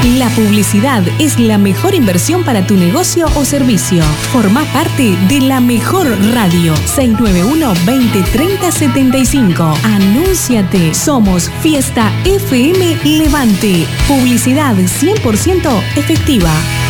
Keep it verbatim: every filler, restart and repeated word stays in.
La publicidad es la mejor inversión para tu negocio o servicio. Forma parte de la mejor radio. seis nueve uno, veinte, treinta, setenta y cinco. Anúnciate. Somos Fiesta F M Levante. Publicidad cien por ciento efectiva.